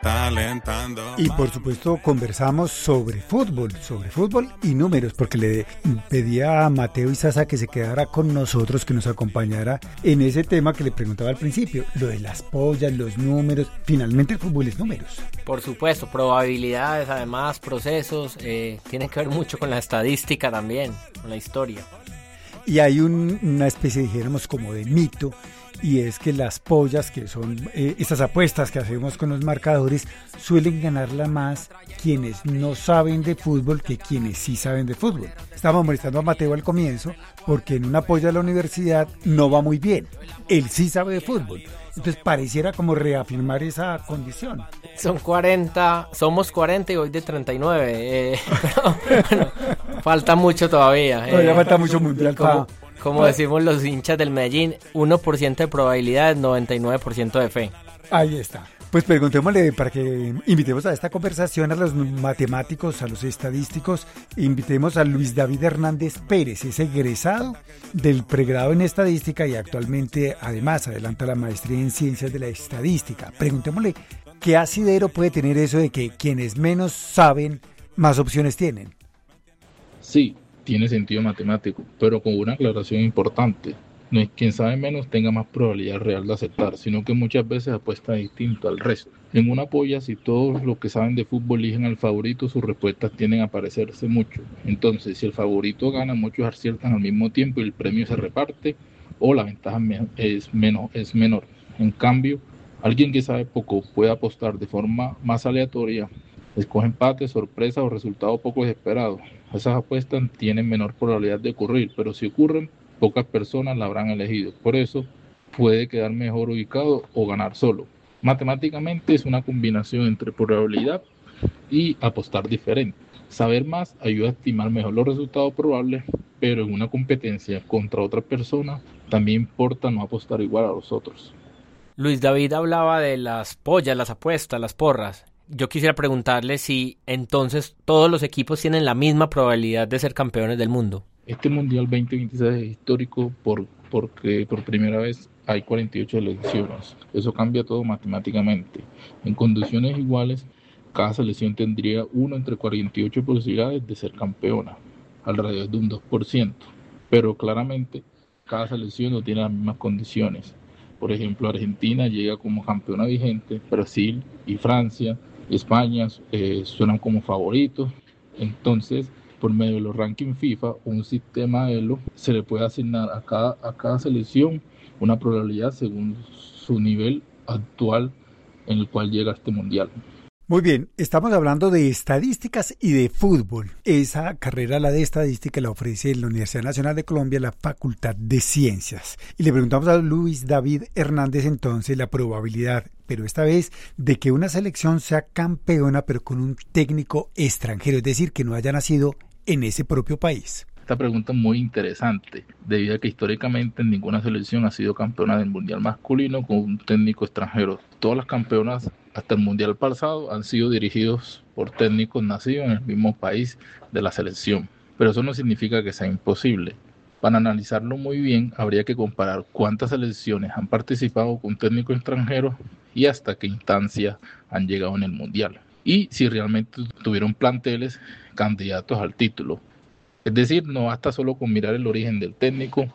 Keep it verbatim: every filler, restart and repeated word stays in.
está alentando. Y por supuesto conversamos sobre fútbol, sobre fútbol y números, porque le pedí a Mateo Izaza que se quedara con nosotros, que nos acompañara en ese tema que le preguntaba al principio, lo de las pollas, los números. Finalmente el fútbol es números. Por supuesto, probabilidades, además, procesos, eh, tienen que ver mucho con la estadística también, con la historia. Y hay un, una especie, dijéramos, como de mito, y es que las pollas, que son eh, estas apuestas que hacemos con los marcadores, suelen ganarla más quienes no saben de fútbol que quienes sí saben de fútbol. Estábamos molestando a Mateo al comienzo porque en una polla de la universidad no va muy bien. Él sí sabe de fútbol. Entonces pareciera como reafirmar esa condición. Son cuarenta, somos cuarenta y hoy de treinta y nueve. Eh, pero, bueno, falta mucho todavía. Todavía eh, falta mucho mundial para... Como decimos los hinchas del Medellín, uno por ciento de probabilidades, noventa y nueve por ciento de fe. Ahí está. Pues preguntémosle, para que invitemos a esta conversación a los matemáticos, a los estadísticos, invitemos a Luis David Hernández Pérez, es egresado del pregrado en estadística y actualmente además adelanta la maestría en ciencias de la estadística. Preguntémosle, ¿qué asidero puede tener eso de que quienes menos saben, más opciones tienen? Sí, tiene sentido matemático, pero con una aclaración importante. No es quien sabe menos tenga más probabilidad real de aceptar, sino que muchas veces apuesta distinto al resto. En una polla, si todos los que saben de fútbol eligen al favorito, sus respuestas tienden a parecerse mucho. Entonces, si el favorito gana, muchos aciertan al mismo tiempo y el premio se reparte, o la ventaja es, menos, es menor. En cambio, alguien que sabe poco puede apostar de forma más aleatoria, escoge empate, sorpresa o resultado poco esperado. Esas apuestas tienen menor probabilidad de ocurrir, pero si ocurren, pocas personas la habrán elegido. Por eso, puede quedar mejor ubicado o ganar solo. Matemáticamente es una combinación entre probabilidad y apostar diferente. Saber más ayuda a estimar mejor los resultados probables, pero en una competencia contra otra persona también importa no apostar igual a los otros. Luis David hablaba de las pollas, las apuestas, las porras. Yo quisiera preguntarle si entonces todos los equipos tienen la misma probabilidad de ser campeones del mundo. Este Mundial veinte veintiséis es histórico por, porque por primera vez hay cuarenta y ocho selecciones. Eso cambia todo matemáticamente. En condiciones iguales, cada selección tendría uno entre cuarenta y ocho posibilidades de ser campeona, alrededor de un dos por ciento. Pero claramente, cada selección no tiene las mismas condiciones. Por ejemplo, Argentina llega como campeona vigente, Brasil y Francia, España eh, suenan como favoritos. Entonces, por medio de los rankings FIFA, un sistema Elo, se le puede asignar a cada, a cada selección una probabilidad según su nivel actual en el cual llega este mundial. Muy bien, estamos hablando de estadísticas y de fútbol. Esa carrera, la de estadística, la ofrece la Universidad Nacional de Colombia, la Facultad de Ciencias. Y le preguntamos a Luis David Hernández entonces la probabilidad, pero esta vez, de que una selección sea campeona, pero con un técnico extranjero, es decir, que no haya nacido en ese propio país. Esta pregunta es muy interesante, debido a que históricamente ninguna selección ha sido campeona del mundial masculino con un técnico extranjero. Todas las campeonas hasta el mundial pasado han sido dirigidos por técnicos nacidos en el mismo país de la selección, pero eso no significa que sea imposible. Para analizarlo muy bien, habría que comparar cuántas selecciones han participado con técnicos extranjeros y hasta qué instancia han llegado en el mundial, y si realmente tuvieron planteles candidatos al título. Es decir, no basta solo con mirar el origen del técnico,